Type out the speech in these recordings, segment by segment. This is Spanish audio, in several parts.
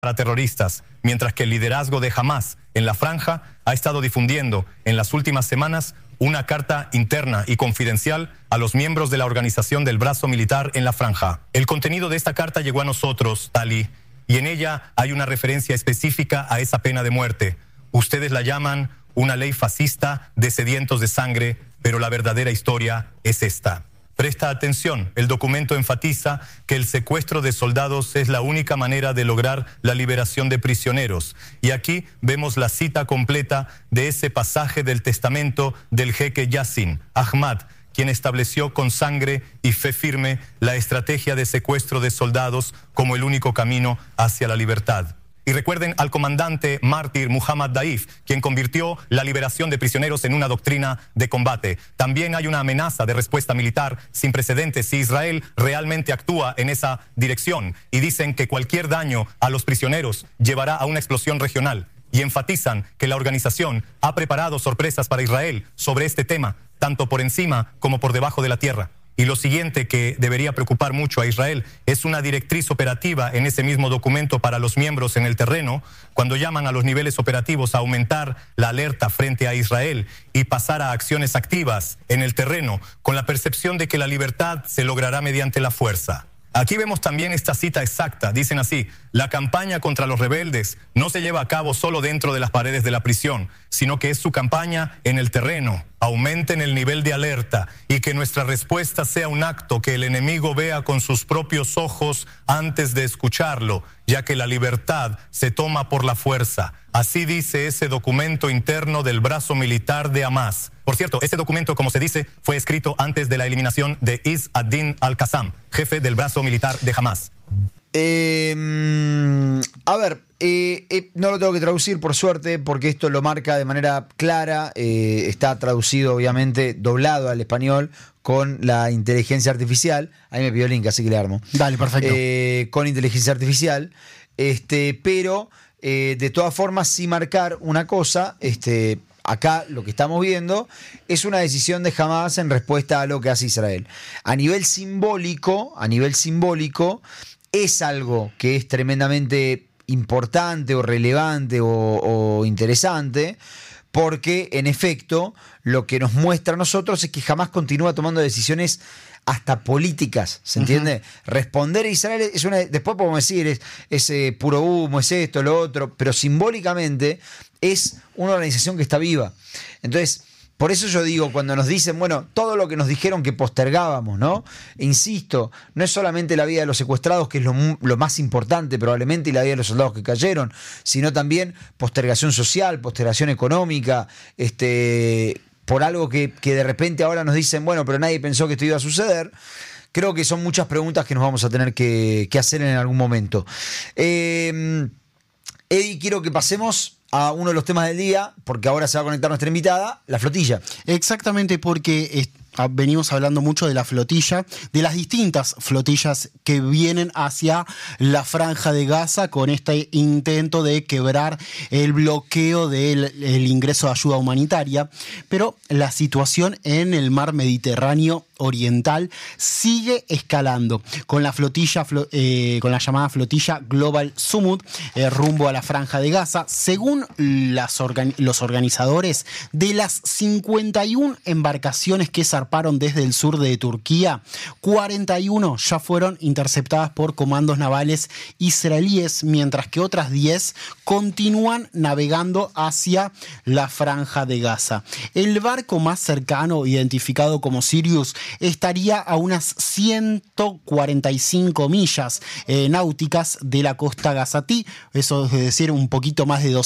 para terroristas, mientras que el liderazgo de Hamás en la franja ha estado difundiendo en las últimas semanas una carta interna y confidencial a los miembros de la organización del brazo militar en la franja. El contenido de esta carta llegó a nosotros, Tali, y en ella hay una referencia específica a esa pena de muerte. Ustedes la llaman una ley fascista de sedientos de sangre, pero la verdadera historia es esta. Presta atención, el documento enfatiza que el secuestro de soldados es la única manera de lograr la liberación de prisioneros. Y aquí vemos la cita completa de ese pasaje del testamento del jeque Yassin Ahmad, quien estableció con sangre y fe firme la estrategia de secuestro de soldados como el único camino hacia la libertad. Y recuerden al comandante mártir Muhammad Daif, quien convirtió la liberación de prisioneros en una doctrina de combate. También hay una amenaza de respuesta militar sin precedentes si Israel realmente actúa en esa dirección. Y dicen que cualquier daño a los prisioneros llevará a una explosión regional. Y enfatizan que la organización ha preparado sorpresas para Israel sobre este tema, tanto por encima como por debajo de la tierra. Y lo siguiente que debería preocupar mucho a Israel es una directriz operativa en ese mismo documento para los miembros en el terreno, cuando llaman a los niveles operativos a aumentar la alerta frente a Israel y pasar a acciones activas en el terreno, con la percepción de que la libertad se logrará mediante la fuerza. Aquí vemos también esta cita exacta. Dicen así: la campaña contra los rebeldes no se lleva a cabo solo dentro de las paredes de la prisión, sino que es su campaña en el terreno. Aumenten el nivel de alerta y que nuestra respuesta sea un acto que el enemigo vea con sus propios ojos antes de escucharlo, ya que la libertad se toma por la fuerza. Así dice ese documento interno del brazo militar de Hamás. Por cierto, ese documento, como se dice, fue escrito antes de la eliminación de Izz ad-Din al-Qassam, jefe del brazo militar de Hamás. No lo tengo que traducir, por suerte, porque esto lo marca de manera clara. Está traducido, obviamente, doblado al español con la inteligencia artificial. Ahí me pidió el link, así que le armo. Dale, perfecto. Con inteligencia artificial. Pero, de todas formas, sí marcar una cosa. Acá lo que estamos viendo es una decisión de Hamás en respuesta a lo que hace Israel. A nivel simbólico, es algo que es tremendamente importante o relevante o interesante, porque en efecto lo que nos muestra a nosotros es que Hamás continúa tomando decisiones hasta políticas, ¿se entiende? Responder a Israel es una... Después podemos decir, es puro humo, es esto, lo otro, pero simbólicamente es una organización que está viva. Entonces, por eso yo digo, cuando nos dicen, bueno, todo lo que nos dijeron que postergábamos, ¿no? Insisto, no es solamente la vida de los secuestrados, que es lo más importante probablemente, y la vida de los soldados que cayeron, sino también postergación social, postergación económica, por algo que de repente ahora nos dicen, bueno, pero nadie pensó que esto iba a suceder. Creo que son muchas preguntas que nos vamos a tener que hacer en algún momento. Eddie, quiero que pasemos a uno de los temas del día, porque ahora se va a conectar nuestra invitada, la flotilla. Exactamente, porque venimos hablando mucho de la flotilla, de las distintas flotillas que vienen hacia la Franja de Gaza con este intento de quebrar el bloqueo del ingreso de ayuda humanitaria, pero la situación en el mar Mediterráneo oriental sigue escalando con la flotilla, con la llamada flotilla Global Sumud, rumbo a la Franja de Gaza. Según los organizadores, de las 51 embarcaciones que zarparon desde el sur de Turquía, 41 ya fueron interceptadas por comandos navales israelíes, mientras que otras 10 continúan navegando hacia la Franja de Gaza. El barco más cercano, identificado como Sirius, estaría a unas 145 millas náuticas de la costa gazatí, eso es decir, un poquito más de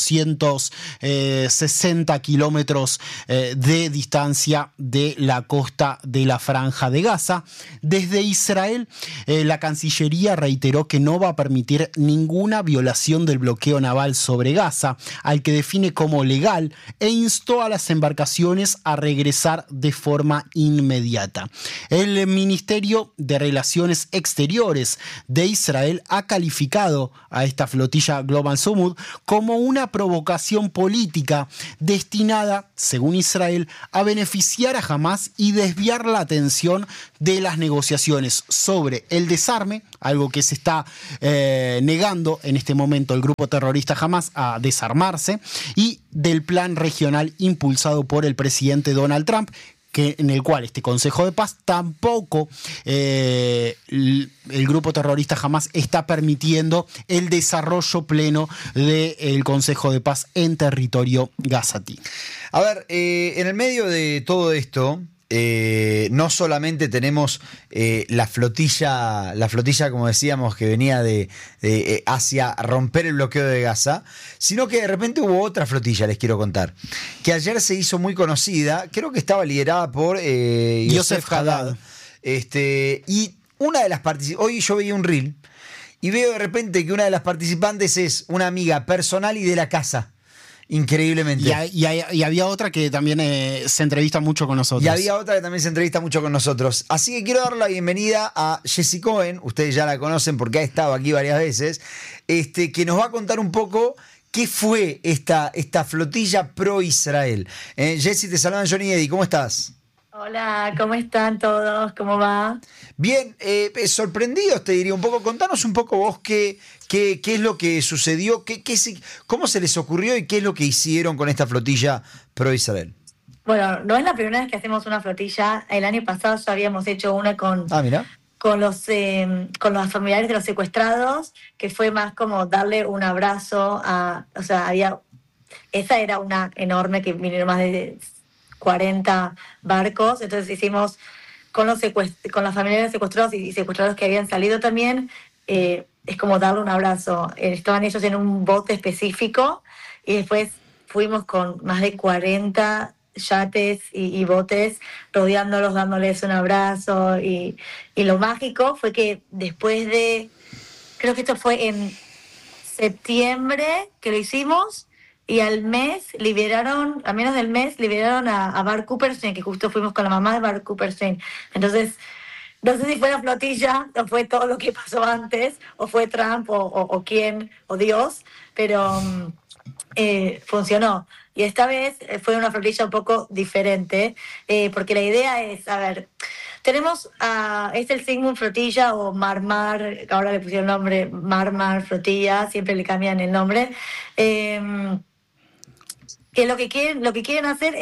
260 kilómetros de distancia de la costa de la Franja de Gaza. Desde Israel, la Cancillería reiteró que no va a permitir ninguna violación del bloqueo naval sobre Gaza, al que define como legal, e instó a las embarcaciones a regresar de forma inmediata. El Ministerio de Relaciones Exteriores de Israel ha calificado a esta flotilla Global Sumud como una provocación política destinada, según Israel, a beneficiar a Hamás y desviar la atención de las negociaciones sobre el desarme, algo que se está negando en este momento el grupo terrorista Hamás a desarmarse, y del plan regional impulsado por el presidente Donald Trump, en el cual este Consejo de Paz tampoco el grupo terrorista Hamás está permitiendo el desarrollo pleno del Consejo de Paz en territorio gazatí. A ver, en el medio de todo esto, no solamente tenemos la flotilla, como decíamos, que venía de hacia romper el bloqueo de Gaza, sino que de repente hubo otra flotilla, les quiero contar, que ayer se hizo muy conocida, creo que estaba liderada por Yosef Haddad. Y una de las participantes, hoy yo veía un reel y veo de repente que una de las participantes es una amiga personal y de la casa. Increíblemente. Y había otra que también se entrevista mucho con nosotros. Así que quiero dar la bienvenida a Jessie Cohen. Ustedes ya la conocen porque ha estado aquí varias veces. Que nos va a contar un poco qué fue esta flotilla pro-Israel. Jessie, te saludan Johnny y Eddie. ¿Cómo estás? Hola, ¿cómo están todos? ¿Cómo va? Bien, sorprendidos te diría un poco. Contanos un poco vos qué es lo que sucedió, cómo se les ocurrió y qué es lo que hicieron con esta flotilla pro-Israel. Bueno, no es la primera vez que hacemos una flotilla. El año pasado ya habíamos hecho una con los familiares de los secuestrados, que fue más como darle un abrazo esa era una enorme, que vinieron más de 40 barcos, entonces hicimos con las familias secuestrados y secuestrados que habían salido también, es como darle un abrazo. Estaban ellos en un bote específico y después fuimos con más de 40 yates y botes rodeándolos, dándoles un abrazo, y lo mágico fue que después de, creo que esto fue en septiembre que lo hicimos, y a menos del mes liberaron a Bar Kupperstein, que justo fuimos con la mamá de Bar Kupperstein. Entonces, no sé si fue la flotilla o fue todo lo que pasó antes, o fue Trump o quién, o Dios, pero funcionó. Y esta vez fue una flotilla un poco diferente, porque la idea es, tenemos es el Sigmund Flotilla o Marmar, ahora le pusieron el nombre Marmar Flotilla, siempre le cambian el nombre, que lo que quieren hacer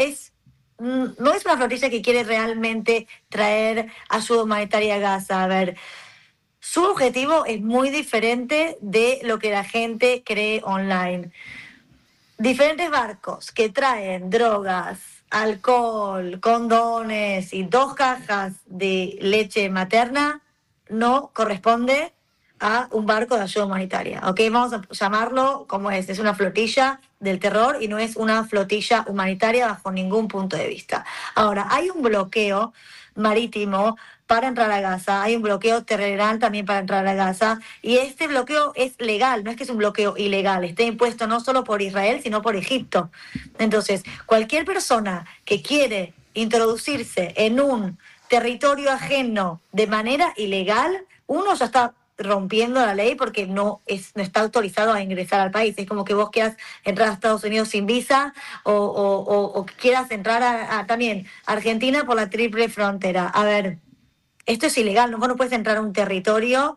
no es una flotilla que quiere realmente traer ayuda humanitaria a Gaza. Su objetivo es muy diferente de lo que la gente cree online. Diferentes barcos que traen drogas, alcohol, condones y 2 cajas de leche materna no corresponde a un barco de ayuda humanitaria. Vamos a llamarlo como es una flotilla del terror y no es una flotilla humanitaria bajo ningún punto de vista. Ahora, hay un bloqueo marítimo para entrar a Gaza, hay un bloqueo terrenal también para entrar a Gaza, y este bloqueo es legal, no es que es un bloqueo ilegal, está impuesto no solo por Israel, sino por Egipto. Entonces, cualquier persona que quiere introducirse en un territorio ajeno de manera ilegal, uno ya está rompiendo la ley porque no está autorizado a ingresar al país. Es como que vos quieras entrar a Estados Unidos sin visa o quieras entrar a también Argentina por la triple frontera. Esto es ilegal, vos no puedes entrar a un territorio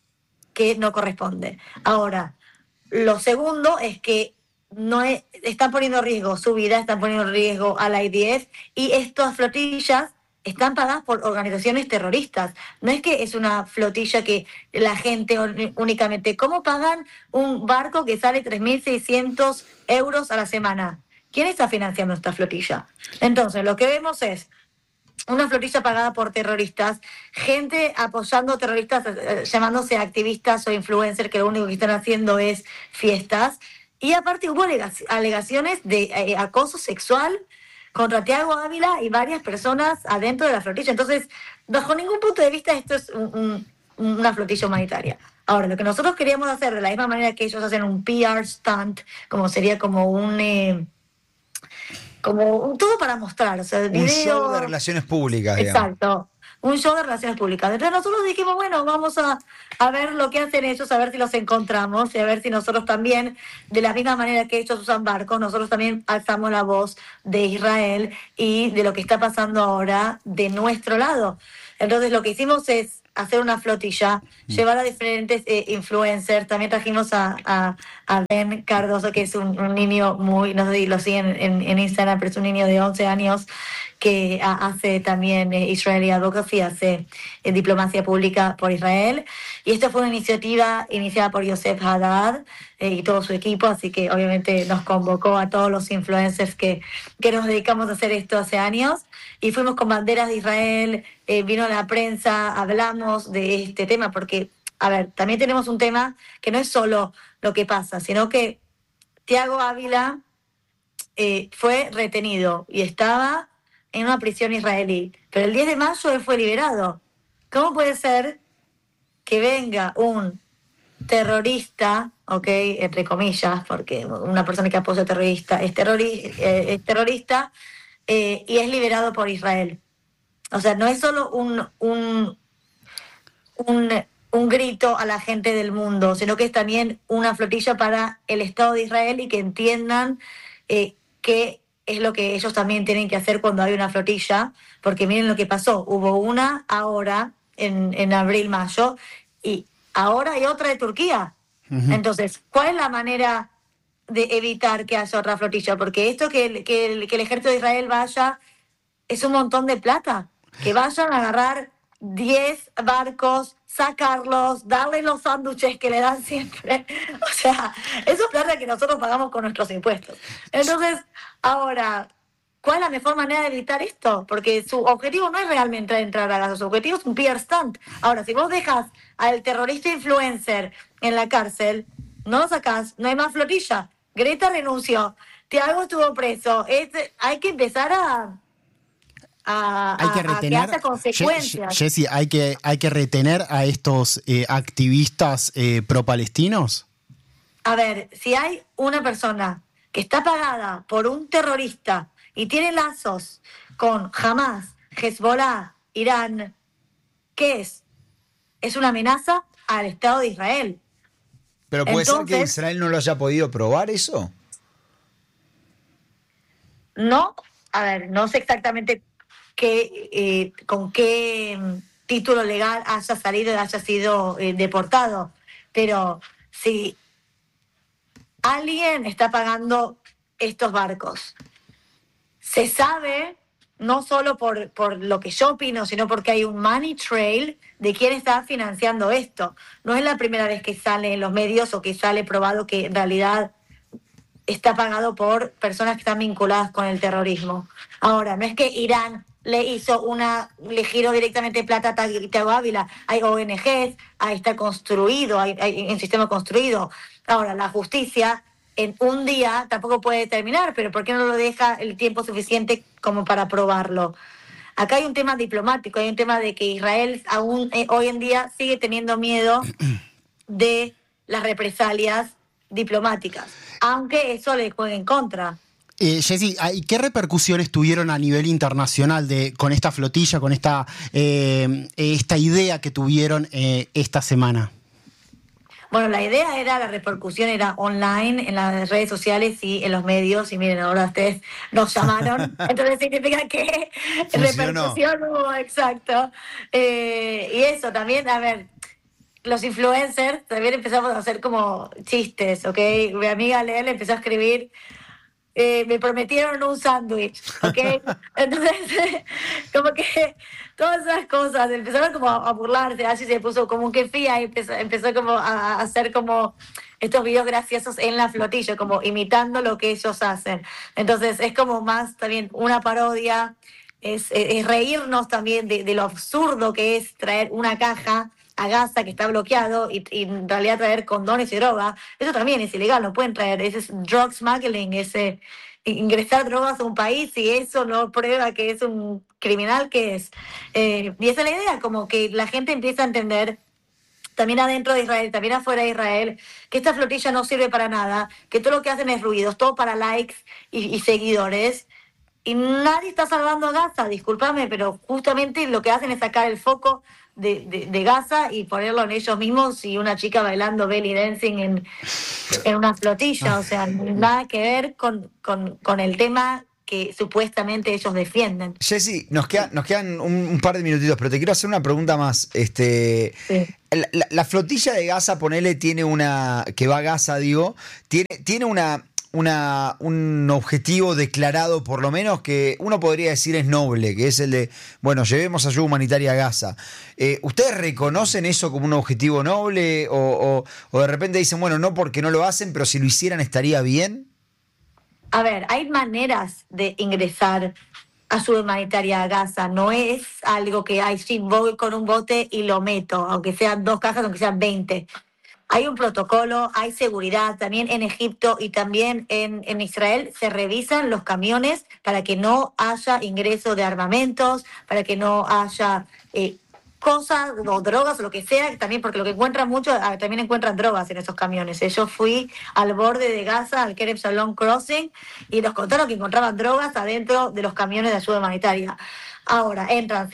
que no corresponde. Ahora, lo segundo es que están poniendo en riesgo su vida, están poniendo en riesgo a la IDF, y estas flotillas están pagadas por organizaciones terroristas. No es que es una flotilla que la gente únicamente... ¿Cómo pagan un barco que sale 3.600 euros a la semana? ¿Quién está financiando esta flotilla? Entonces, lo que vemos es una flotilla pagada por terroristas, gente apoyando terroristas, llamándose activistas o influencers, que lo único que están haciendo es fiestas. Y aparte hubo alegaciones de acoso sexual contra Thiago Ávila y varias personas adentro de la flotilla. Entonces, bajo ningún punto de vista esto es una flotilla humanitaria. Ahora, lo que nosotros queríamos hacer, de la misma manera que ellos hacen un PR stunt, como sería como todo para mostrar, un show de relaciones públicas, digamos. Exacto. un show de relaciones públicas. Entonces nosotros dijimos, bueno, vamos a ver lo que hacen ellos, a ver si los encontramos y a ver si nosotros también, de la misma manera que ellos usan barcos, nosotros también alzamos la voz de Israel y de lo que está pasando ahora de nuestro lado. Entonces lo que hicimos es hacer una flotilla, llevar a diferentes influencers. También trajimos a Ben Cardoso, que es un niño muy, no sé si lo siguen en Instagram, pero es un niño de 11 años que hace también Israeli Advocacy, hace diplomacia pública por Israel. Y esta fue una iniciativa iniciada por Yosef Haddad y todo su equipo, así que obviamente nos convocó a todos los influencers que nos dedicamos a hacer esto hace años. Y fuimos con banderas de Israel, vino la prensa, hablamos de este tema, porque, a ver, también tenemos un tema que no es solo lo que pasa, sino que Thiago Ávila fue retenido y estaba en una prisión israelí, pero el 10 de mayo él fue liberado. ¿Cómo puede ser que venga un terrorista, ok, entre comillas, porque una persona que apoya terrorista es terrorista, y es liberado por Israel? O sea, no es solo un grito a la gente del mundo, sino que es también una flotilla para el Estado de Israel y que entiendan qué es lo que ellos también tienen que hacer cuando hay una flotilla, porque miren lo que pasó, hubo una ahora en abril, mayo, y ahora hay otra de Turquía. Uh-huh. Entonces, ¿cuál es la manera de evitar que haya otra flotilla? Porque esto que el ejército de Israel vaya es un montón de plata. Que vayan a agarrar 10 barcos, sacarlos, darles los sándwiches que le dan siempre. O sea, eso es plata que nosotros pagamos con nuestros impuestos. Entonces, ahora, ¿cuál es la mejor manera de evitar esto? Porque su objetivo no es realmente entrar a Gaza, su objetivo es un PR stunt. Ahora, si vos dejas al terrorista influencer en la cárcel, no lo sacás, no hay más flotilla. Greta renunció, Thiago estuvo preso. Hay que empezar hay que retener, que haya consecuencias. Jessy, hay que retener a estos activistas pro-palestinos. A ver, si hay una persona que está pagada por un terrorista y tiene lazos con Hamas, Hezbollah, Irán, ¿qué es? Es una amenaza al Estado de Israel. ¿Pero puede ser que Israel no lo haya podido probar eso? No, a ver, no sé exactamente con qué título legal haya salido y haya sido deportado, pero si alguien está pagando estos barcos, se sabe, no solo por lo que yo opino, sino porque hay un money trail de quién está financiando esto. No es la primera vez que sale en los medios o que sale probado que en realidad está pagado por personas que están vinculadas con el terrorismo. Ahora, no es que Irán le giró directamente plata a Thiago Ávila. Hay ONGs, ahí está construido, hay un sistema construido. Ahora, la justicia en un día tampoco puede determinar, pero ¿por qué no lo deja el tiempo suficiente como para probarlo? Acá hay un tema diplomático, hay un tema de que Israel aún hoy en día sigue teniendo miedo de las represalias diplomáticas, aunque eso le juegue en contra. Jessy, ¿qué repercusiones tuvieron a nivel internacional con esta flotilla, con esta idea que tuvieron esta semana? Bueno, la repercusión era online, en las redes sociales y en los medios, y miren, ahora ustedes nos llamaron, entonces significa que repercusión hubo, exacto. Y eso también, a ver, los influencers también empezamos a hacer como chistes, ¿ok? Mi amiga Lea empezó a escribir, me prometieron un sándwich, ¿ok? Entonces, como que todas esas cosas, empezaron como a burlarse, así se puso como un kefía y empezó como a hacer como estos videos graciosos en la flotilla, como imitando lo que ellos hacen. Entonces, es como más también una parodia, es reírnos también de lo absurdo que es traer una caja a Gaza que está bloqueado y en realidad traer condones y droga. Eso también es ilegal, no pueden traer, ese es drug smuggling, ingresar drogas a un país y eso no prueba que es un criminal, que es. Y esa es la idea, como que la gente empieza a entender, también adentro de Israel, también afuera de Israel, que esta flotilla no sirve para nada, que todo lo que hacen es ruidos, todo para likes y seguidores. y nadie está salvando a Gaza, discúlpame, pero justamente lo que hacen es sacar el foco de Gaza y ponerlo en ellos mismos y una chica bailando belly dancing en una flotilla, o sea, nada que ver con el tema que supuestamente ellos defienden. Jessy, nos quedan un par de minutitos, pero te quiero hacer una pregunta más. Sí. La flotilla de Gaza, ponele, tiene que va a Gaza, digo, tiene un objetivo declarado, por lo menos, que uno podría decir es noble, que es el de, bueno, llevemos ayuda humanitaria a Gaza. ¿Ustedes reconocen eso como un objetivo noble o de repente dicen, bueno, no porque no lo hacen, pero si lo hicieran estaría bien? A ver, hay maneras de ingresar ayuda humanitaria a Gaza. No es algo que, sí, voy con un bote y lo meto, aunque sean 2 cajas, aunque sean 20. Hay un protocolo, hay seguridad. También en Egipto y también en Israel se revisan los camiones para que no haya ingreso de armamentos, para que no haya cosas o drogas o lo que sea, también porque lo que encuentran mucho, también encuentran drogas en esos camiones. Yo fui al borde de Gaza, al Kerem Shalom Crossing, y nos contaron que encontraban drogas adentro de los camiones de ayuda humanitaria. Ahora, entran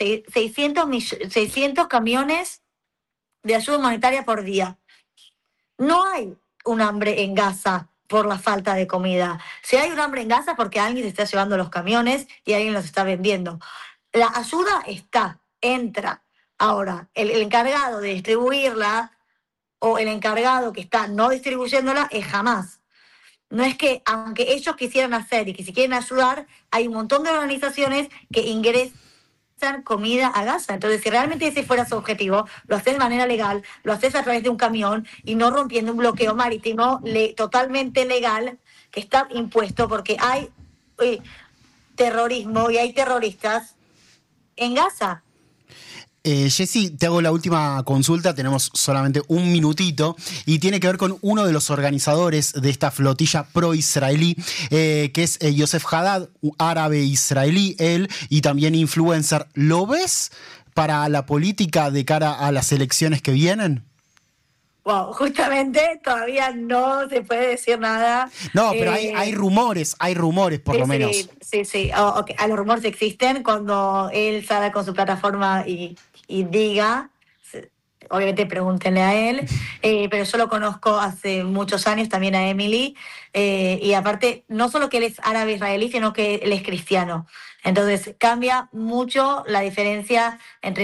600 camiones de ayuda humanitaria por día. No hay un hambre en Gaza por la falta de comida. Si hay un hambre en Gaza es porque alguien se está llevando los camiones y alguien los está vendiendo. La ayuda entra. Ahora, el encargado de distribuirla o el encargado que está no distribuyéndola es Hamás. No es que, aunque ellos quisieran hacer y que si quieren ayudar, hay un montón de organizaciones que ingresan comida a Gaza. Entonces, si realmente ese fuera su objetivo, lo haces de manera legal, lo haces a través de un camión y no rompiendo un bloqueo marítimo totalmente legal que está impuesto porque hay terrorismo y hay terroristas en Gaza. Jessy, te hago la última consulta, tenemos solamente un minutito, y tiene que ver con uno de los organizadores de esta flotilla pro-israelí, que es Yosef Haddad, árabe israelí, él, y también influencer. ¿Lo ves para la política de cara a las elecciones que vienen? Wow, justamente todavía no se puede decir nada. No, pero hay rumores por lo menos. Sí. Okay. Los rumores existen cuando él sale con su plataforma y diga, obviamente pregúntenle a él, pero yo lo conozco hace muchos años, también a Emily, y aparte, no solo que él es árabe israelí, sino que él es cristiano. Entonces, cambia mucho la diferencia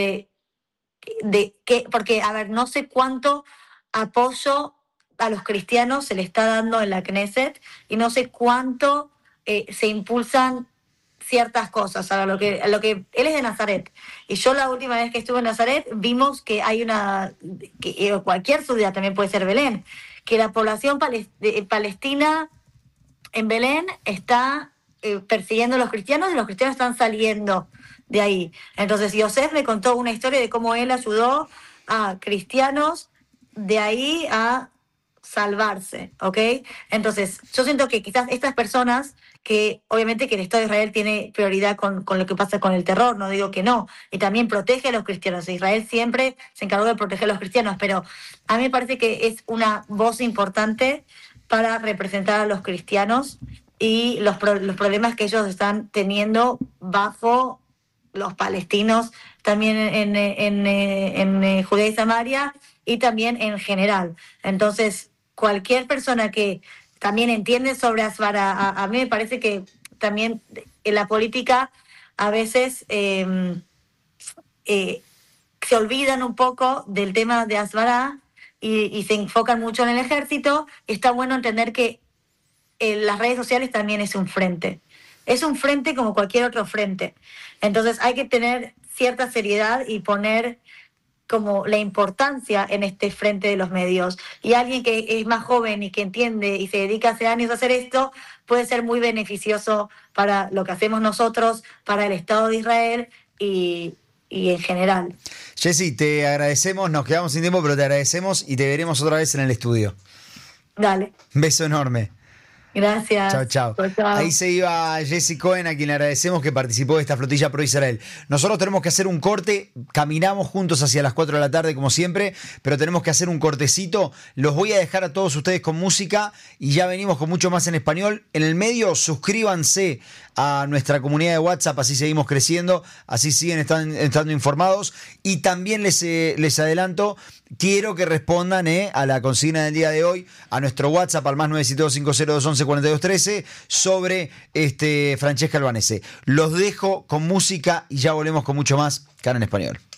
porque, a ver, no sé cuánto apoyo a los cristianos se le está dando en la Knesset y no sé cuánto se impulsan ciertas cosas. A lo que él es de Nazaret y yo la última vez que estuve en Nazaret vimos que hay cualquier ciudad, también puede ser Belén, que la población palestina en Belén está persiguiendo a los cristianos y los cristianos están saliendo de ahí. Entonces Yosef me contó una historia de cómo él ayudó a cristianos de ahí a salvarse, ¿ok? Entonces, yo siento que quizás estas personas, que obviamente que el Estado de Israel tiene prioridad con lo que pasa con el terror, no digo que no, y también protege a los cristianos. Israel siempre se encargó de proteger a los cristianos, pero a mí me parece que es una voz importante para representar a los cristianos y los problemas que ellos están teniendo bajo los palestinos, también en Judea y Samaria, y también en general. Entonces, cualquier persona que también entiende sobre Asbara, a mí me parece que también en la política a veces se olvidan un poco del tema de Asbara y se enfocan mucho en el ejército. Está bueno entender que las redes sociales también es un frente. Es un frente como cualquier otro frente. Entonces hay que tener cierta seriedad y poner como la importancia en este frente de los medios. Y alguien que es más joven y que entiende y se dedica hace años a hacer esto, puede ser muy beneficioso para lo que hacemos nosotros, para el Estado de Israel y en general. Jessy, te agradecemos, nos quedamos sin tiempo, pero te agradecemos y te veremos otra vez en el estudio. Dale. Un beso enorme. Gracias. Chao, chao. Chao, chao. Ahí se iba Jessy Cohen, a quien le agradecemos que participó de esta flotilla pro Israel. Nosotros tenemos que hacer un corte, caminamos juntos hacia las 4 de la tarde como siempre, pero tenemos que hacer un cortecito. Los voy a dejar a todos ustedes con música y ya venimos con mucho más en español. En el medio, suscríbanse a nuestra comunidad de WhatsApp, así seguimos creciendo, así siguen estando informados. Y también les adelanto, quiero que respondan a la consigna del día de hoy, a nuestro WhatsApp al más 972-502-11-4213 sobre Francesca Albanese. Los dejo con música y ya volvemos con mucho más. Cara en español.